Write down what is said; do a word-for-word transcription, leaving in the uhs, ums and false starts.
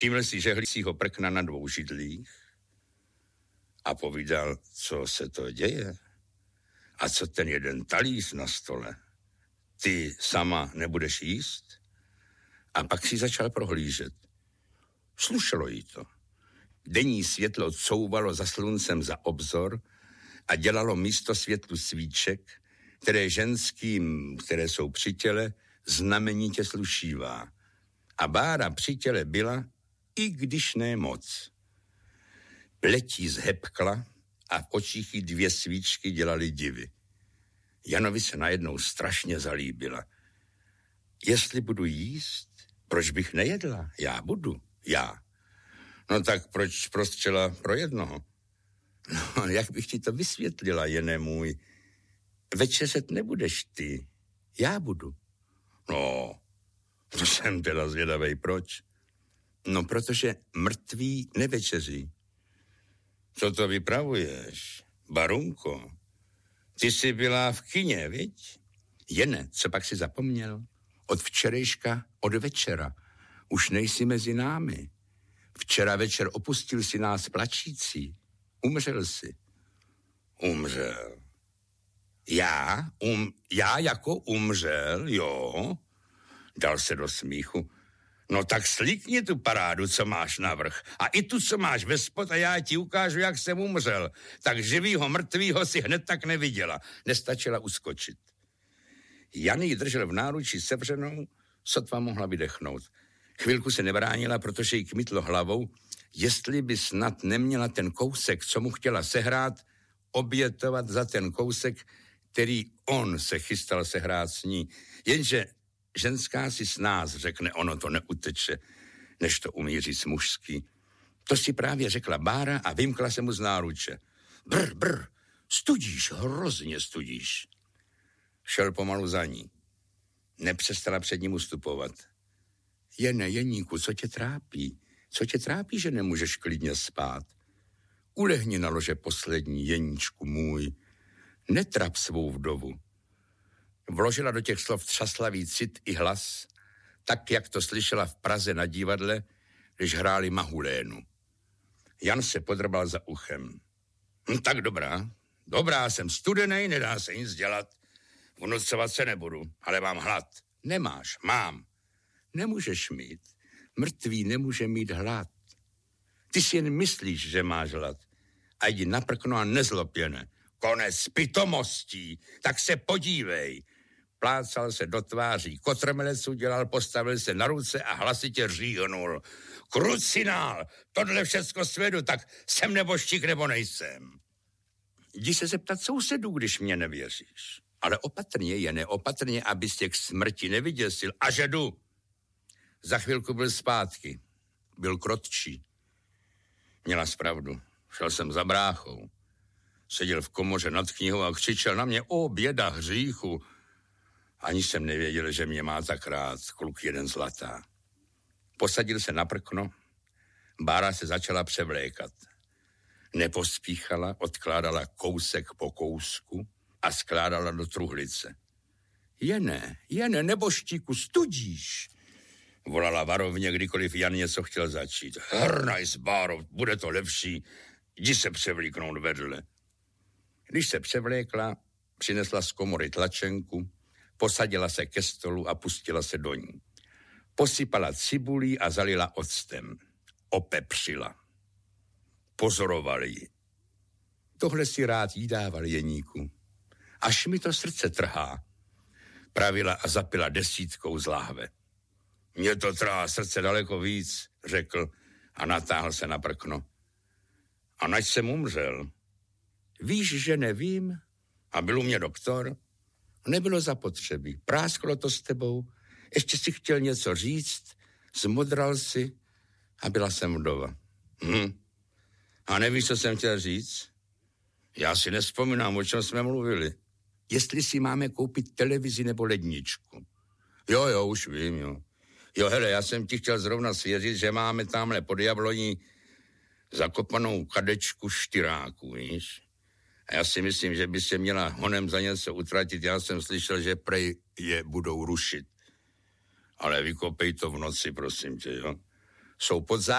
Všiml si žehlícího prkna na dvou židlích a povídal, co se to děje. A co ten jeden talíř na stole? Ty sama nebudeš jíst? A pak si začal prohlížet. Slušelo jí to. Denní světlo couvalo za sluncem za obzor a dělalo místo světlu svíček, které ženským, které jsou při těle, znamenitě slušívá. A Bára při těle byla, i když ne moc. Pletí zhepkla a v očích jí dvě svíčky dělaly divy. Janovi se najednou strašně zalíbila. Jestli budu jíst, proč bych nejedla? Já budu, já. No tak proč prostřela pro jednoho? No, jak bych ti to vysvětlila, jene můj? Večeřet nebudeš ty, já budu. No, to jsem teda zvědavej, proč? No, protože mrtví nevečeří. Co to vypravuješ, Barunko? Ty jsi byla v kině, viď? Jene, co pak si zapomněl? Od včerejška, od večera. Už nejsi mezi námi. Včera večer opustil si nás plačící. Umřel si. Umřel. Já? Um, já jako umřel, jo? Dal se do smíchu. No tak slíkni tu parádu, co máš navrch. A i tu, co máš ve spod, a já ti ukážu, jak jsem umřel. Tak živýho, mrtvýho si hned tak neviděla. Nestačila uskočit. Jan ji držel v náručí sevřenou, sotva mohla vydechnout. Chvilku se nebránila, protože jí kmitlo hlavou, jestli by snad neměla ten kousek, co mu chtěla sehrát, obětovat za ten kousek, který on se chystal sehrát s ní. Jenže ženská si s nás řekne, ono to neuteče, než to umí říct mužský. To si právě řekla Bára a vymkla se mu z náruče. Brr, brr, studíš, hrozně studíš. Šel pomalu za ní. Nepřestala před ním ustupovat. Jene, Jeníku, co tě trápí? Co tě trápí, že nemůžeš klidně spát? Ulehni na lože poslední, Jeníčku můj. Netrap svou vdovu. Vložila do těch slov třaslavý cit i hlas, tak, jak to slyšela v Praze na divadle, když hráli Mahulénu. Jan se podrbal za uchem. Hm, tak dobrá, dobrá, jsem studenej, nedá se nic dělat. Vnucovat se nebudu, ale mám hlad. Nemáš, mám. Nemůžeš mít. Mrtvý nemůže mít hlad. Ty si jen myslíš, že máš hlad. A jdi na prkno a nezlopěne. Konec pitomostí, tak se podívej. Plácal se do tváří, kotrmelec udělal, postavil se na ruce a hlasitě říhnul. Krucinál, tohle všecko svedu, tak jsem nebo štík, nebo nejsem. Jdi se zeptat sousedů, když mě nevěříš. Ale opatrně, je neopatrně, abys tě k smrti nevyděsil. A že jdu. Za chvilku byl zpátky. Byl krotčí. Měla spravdu. Šel jsem za bráchou. Seděl v komoře nad knihou a křičel na mě, o běda hříchu. Ani jsem nevěděl, že mě má tak rád, kluk jeden zlatá. Posadil se na prkno. Bára se začala převlékat. Nepospíchala, odkládala kousek po kousku a skládala do truhlice. Jene, Jene, neboštíku, studíš, volala varovně, kdykoliv Jan něco chtěl začít. Hrnaj s Bárou, bude to lepší, jdi se převlíknout vedle. Když se převlékla, přinesla z komory tlačenku, posadila se ke stolu a pustila se do ní. Posypala cibulí a zalila octem. Opepřila. Pozoroval ji. Tohle si rád jí dával, Jeníku. Až mi to srdce trhá. Pravila a zapila desítkou z láhve. Mně to trhá srdce daleko víc, řekl a natáhl se na prkno. A nač jsem umřel. Víš, že nevím? A byl u mě doktor? Nebylo zapotřebí. Prásklo to s tebou. Ještě si chtěl něco říct, zmodral si a byla jsem vdova. Hm. A nevíš, co jsem chtěl říct? Já si nevzpomínám, o čem jsme mluvili. Jestli si máme koupit televizi nebo ledničku. Jo, jo, už vím, jo. Jo, hele, já jsem ti chtěl zrovna svěřit, že máme tamhle pod jabloní zakopanou kadečku štyráků, víš? A já si myslím, že by se měla honem za něco utratit. Já jsem slyšel, že prej je budou rušit. Ale vykopej to v noci, prosím tě, jo. jsou pod